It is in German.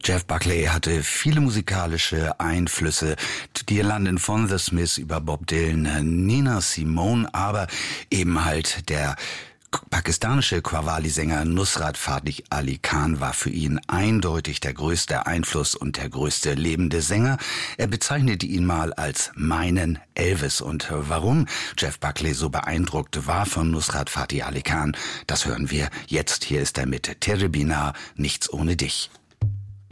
Jeff Buckley hatte viele musikalische Einflüsse. Die landen von The Smiths über Bob Dylan, Nina Simone, aber eben halt der pakistanische Qawwali-Sänger Nusrat Fateh Ali Khan war für ihn eindeutig der größte Einfluss und der größte lebende Sänger. Er bezeichnete ihn mal als meinen Elvis. Und warum Jeff Buckley so beeindruckt war von Nusrat Fateh Ali Khan, das hören wir jetzt. Hier ist er mit Tere Bina, Nichts ohne dich.